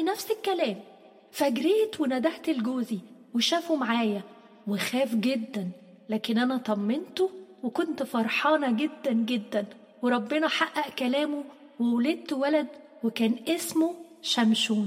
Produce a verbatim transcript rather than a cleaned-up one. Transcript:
نفس الكلام. فجريت وندهت لجوزي وشافه معايا وخاف جدا، لكن أنا طمنته وكنت فرحانة جدا جدا، وربنا حقق كلامه وولدت ولد وكان اسمه شمشون.